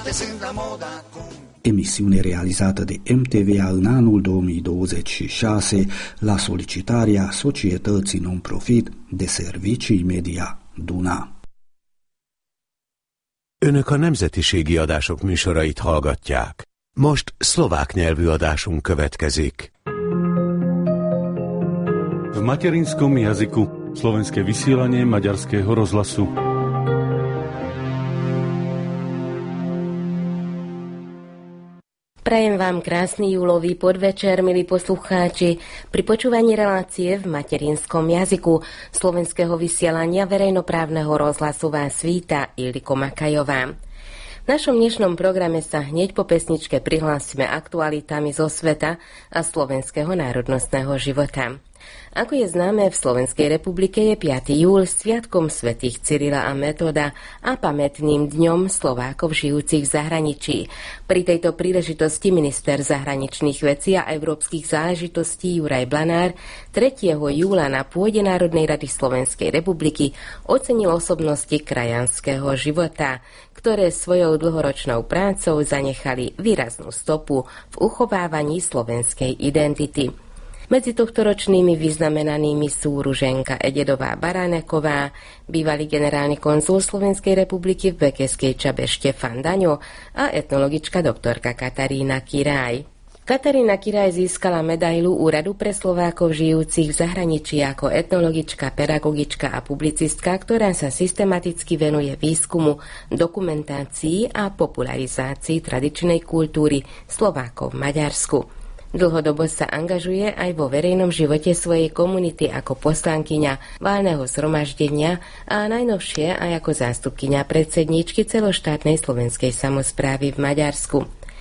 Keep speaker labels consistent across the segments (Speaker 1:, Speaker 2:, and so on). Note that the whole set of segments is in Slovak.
Speaker 1: Emissione realizzata de MTVA în anul 2026 la solicitarea Societății Non-Profit de Servicii Media Duna.
Speaker 2: Önök a nemzetiségi adások műsorait hallgatják. Most szlovák nyelvű adásunk következik.
Speaker 3: V materinskom jazyku slovenské vysielanie Maďarského rozhlasu.
Speaker 4: Prajem vám krásny júlový podvečer, milí poslucháči, pri počúvaní relácie v materinskom jazyku slovenského vysielania verejnoprávneho rozhlasu vás víta Iliko Makajová. V našom dnešnom programe sa hneď po pesničke prihlásime aktualitami zo sveta a slovenského národnostného života. Ako je známe, v Slovenskej republike je 5. júl sviatkom svätých Cyrila a Metoda a pamätným dňom Slovákov žijúcich v zahraničí. Pri tejto príležitosti minister zahraničných vecí a európskych záležitostí Juraj Blanár 3. júla na pôde Národnej rady Slovenskej republiky ocenil osobnosti krajanského života, ktoré svojou dlhoročnou prácou zanechali výraznú stopu v uchovávaní slovenskej identity. Medzi tohtoročnými vyznamenanými sú Ruženka Ededová Baráneková, bývalý generálny konzul Slovenskej republiky v Bekeskej Čabe Štefan Daňo a etnologička doktorka Katarína Kiraj. Katarína Kiraj získala medailu Úradu pre Slovákov žijúcich v zahraničí ako etnologička, pedagogička a publicistka, ktorá sa systematicky venuje výskumu, dokumentácii a popularizácii tradičnej kultúry Slovákov v Maďarsku. Dlhodobo sa angažuje aj vo verejnom živote svojej komunity ako poslankyňa valného zhromaždenia a najnovšie aj ako zástupkyňa predsedníčky celoštátnej slovenskej samosprávy v Maďarsku.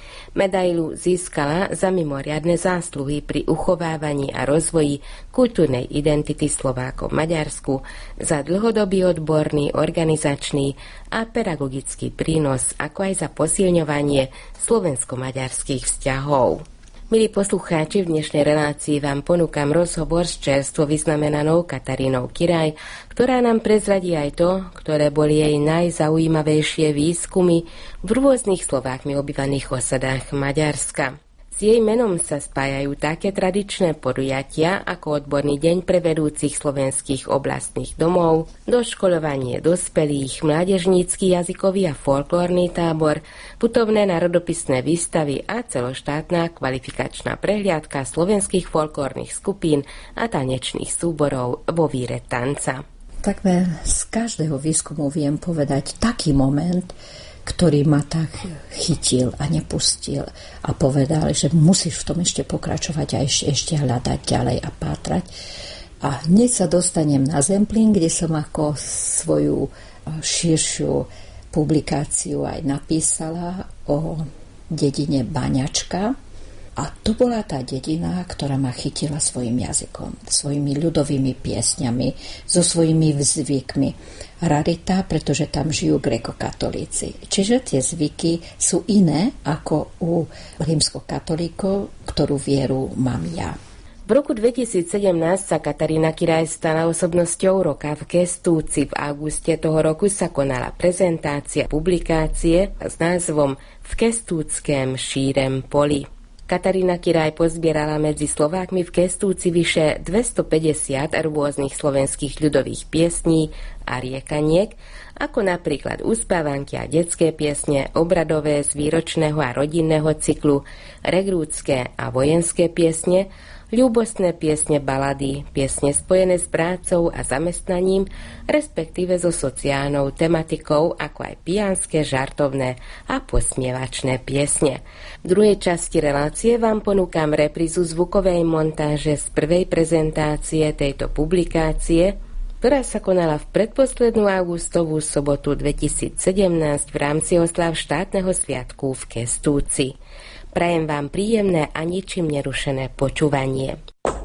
Speaker 4: Medailu získala za mimoriadne zásluhy pri uchovávaní a rozvoji kultúrnej identity Slovákov v Maďarsku, za dlhodobý odborný, organizačný a pedagogický prínos, ako aj za posilňovanie slovensko-maďarských vzťahov. Milí poslucháči, v dnešnej relácii vám ponúkam rozhovor s čerstvo vyznamenanou Katarínou Kiraj, ktorá nám prezradí aj to, ktoré boli jej najzaujímavejšie výskumy v rôznych Slovákmi obývaných osadách Maďarska. S jej menom sa spájajú také tradičné podujatia ako odborný deň pre vedúcich slovenských oblastných domov, doškoľovanie dospelých, mládežnícky jazykový a folklórny tábor, putovné národopisné výstavy a celoštátna kvalifikačná prehliadka slovenských folklórnych skupín a tanečných súborov vo víre tanca.
Speaker 5: Takmer z každého výskumu viem povedať taký moment, ktorý ma tak chytil a nepustil a povedal, že musíš v tom ešte pokračovať a ešte hľadať ďalej a pátrať. A hneď sa dostanem na Zemplín, kde som ako svoju širšiu publikáciu aj napísala o dedine Baňačka. A to bola tá dedina, ktorá ma chytila svojim jazykom, svojimi ľudovými piesňami, so svojimi zvykmi. Rarita, pretože tam žijú grekokatolíci. Čiže tie zvyky sú iné ako u rímskokatolíkov, ktorú vieru mám ja.
Speaker 4: V roku 2017 sa Katarína Kiraj stala osobnosťou roka v Kestúci. V auguste toho roku sa konala prezentácia publikácie s názvom V kestúckém šírem poli. Katarína Kiraj pozbierala medzi Slovákmi v Kestúci vyše 250 rôznych slovenských ľudových piesní a riekaniek, ako napríklad uspávanky a detské piesne, obradové z výročného a rodinného cyklu, regrútske a vojenské piesne, ľúbostné piesne, balady, piesne spojené s prácou a zamestnaním, respektíve so sociálnou tematikou, ako aj pijanské, žartovné a posmievačné piesne. V druhej časti relácie vám ponúkam reprízu zvukovej montáže z prvej prezentácie tejto publikácie, ktorá sa konala v predposlednú augustovú sobotu 2017 v rámci oslav štátneho sviatku v Kestúci. Prajem vám príjemné a ničím nerušené počúvanie.